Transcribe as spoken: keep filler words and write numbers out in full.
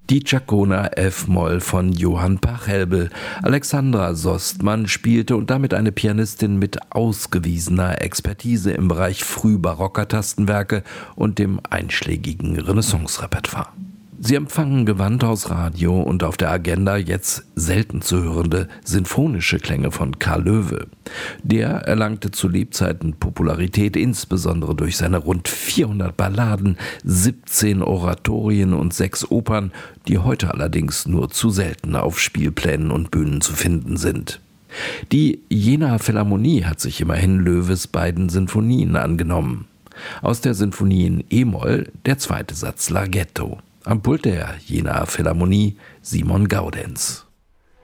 Die Chacona F-Moll von Johann Pachelbel. Alexandra Sostmann spielte und damit eine Pianistin mit ausgewiesener Expertise im Bereich frühbarocker Tastenwerke und dem einschlägigen Renaissance-Repertoire. Sie empfangen Gewandhausradio und auf der Agenda jetzt selten zu hörende sinfonische Klänge von Karl Loewe. Der erlangte zu Lebzeiten Popularität, insbesondere durch seine rund vierhundert Balladen, siebzehn Oratorien und sechs Opern, die heute allerdings nur zu selten auf Spielplänen und Bühnen zu finden sind. Die Jenaer Philharmonie hat sich immerhin Loewes beiden Sinfonien angenommen. Aus der Sinfonie in E-Moll der zweite Satz Larghetto. Am Pult der Jenaer Philharmonie Simon Gaudenz.